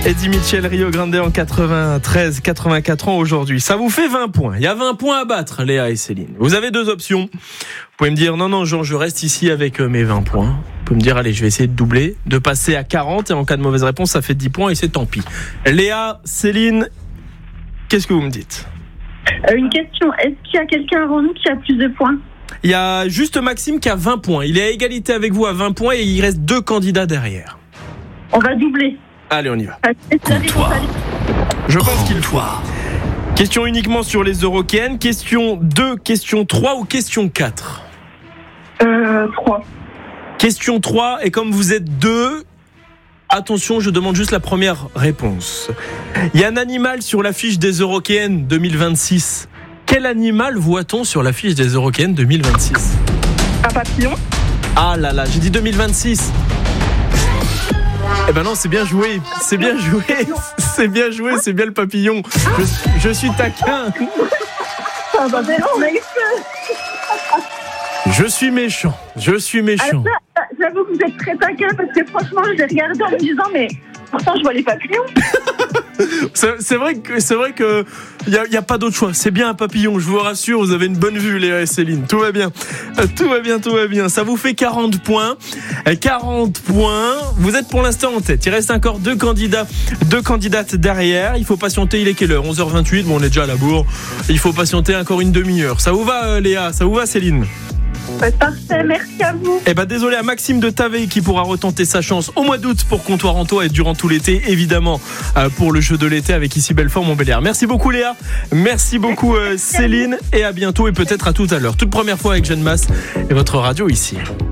Eddie Mitchell, Rio Grande en 93, 84 ans aujourd'hui. Ça vous fait 20 points. Il y a 20 points à battre, Léa et Céline. Vous avez deux options. Vous pouvez me dire, non, Jean, je reste ici avec mes 20 points. Vous pouvez me dire, allez, je vais essayer de doubler, de passer à 40, et en cas de mauvaise réponse, ça fait 10 points et c'est tant pis. Léa, Céline, qu'est-ce que vous me dites ? Une question, est-ce qu'il y a quelqu'un avant nous qui a plus de points ? Il y a juste Maxime qui a 20 points. Il est à égalité avec vous à 20 points et il reste 2 candidats derrière. On va doubler. Allez, on y va. Comptoir. Je pense qu'il faut. Question uniquement sur les Eurockéennes. Question 2, question 3 ou question 4 ? 3. Question 3, et comme vous êtes 2, attention, je demande juste la première réponse. Il y a un animal sur l'affiche des Eurockéennes 2026. Quel animal voit-on sur l'affiche des Eurockéennes 2026 ? Un papillon ? Ah là là, j'ai dit 2026. Eh ben non, c'est bien joué, c'est bien joué, c'est bien joué, c'est bien le papillon. Je suis taquin. Ah bah mais non, on a eu Je suis méchant. Alors ça, j'avoue que vous êtes très taquin parce que franchement, je l'ai regardé en me disant mais pourtant je vois les papillons. C'est vrai que y a pas d'autre choix. C'est bien un papillon, je vous rassure. Vous avez une bonne vue, Léa et Céline. Tout va bien. Ça vous fait 40 points. 40 points. Vous êtes pour l'instant en tête. Il reste encore deux candidates derrière. Il faut patienter. Il est quelle heure ? 11h28. Bon, on est déjà à la bourre. Il faut patienter encore une demi-heure. Ça vous va, Léa ? Ça vous va, Céline ? Parfait, merci à vous. Eh ben désolé à Maxime de Taveille qui pourra retenter sa chance au mois d'août pour Comptoir en Toit et durant tout l'été, évidemment, pour le jeu de l'été avec ici Belfort Montbéliard. Merci beaucoup Léa, merci beaucoup Céline, et à bientôt et peut-être à tout à l'heure. Toute première fois avec Jeanne Masse et votre radio ici.